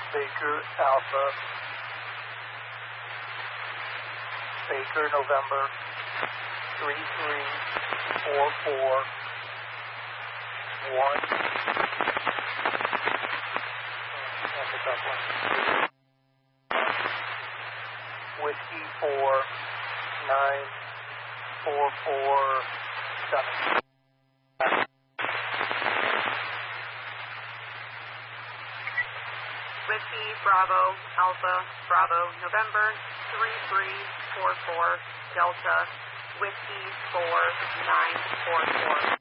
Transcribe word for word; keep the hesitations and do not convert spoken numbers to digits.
Baker Alpha, Baker November, three three four four one. That's a tough one. Whiskey four nine four four seven. Whiskey Bravo Alpha Bravo November three three four four Delta Whiskey four nine four four.